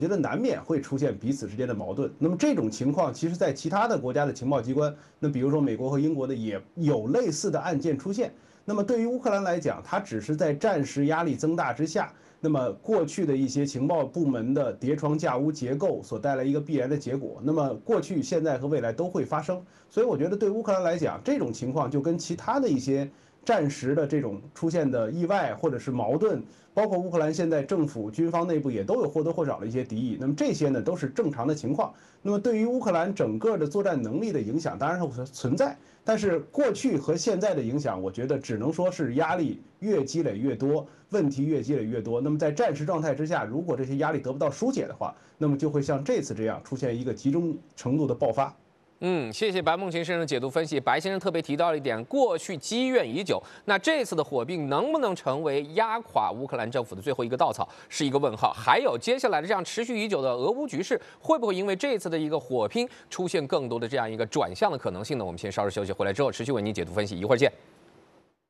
觉得难免会出现彼此之间的矛盾。那么这种情况，其实在其他的国家的情报机关，那比如说美国和英国的也有类似的案件出现。那么对于乌克兰来讲，它只是在战时压力增大之下，那么过去的一些情报部门的叠床架屋结构所带来一个必然的结果。那么过去、现在和未来都会发生。所以我觉得对乌克兰来讲，这种情况就跟其他的一些战时的这种出现的意外或者是矛盾，包括乌克兰现在政府军方内部也都有或多或少的一些敌意，那么这些呢都是正常的情况。那么对于乌克兰整个的作战能力的影响，当然会存在，但是过去和现在的影响，我觉得只能说是压力越积累越多，问题越积累越多。那么在战时状态之下，如果这些压力得不到疏解的话，那么就会像这次这样出现一个集中程度的爆发。 谢谢白梦琴先生的解读分析。白先生特别提到了一点，过去积怨已久，那这次的火并能不能成为压垮乌克兰政府的最后一个稻草，是一个问号。还有接下来的这样持续已久的俄乌局势，会不会因为这次的一个火拼出现更多的这样一个转向的可能性呢？我们先稍事休息，回来之后持续为您解读分析，一会儿见。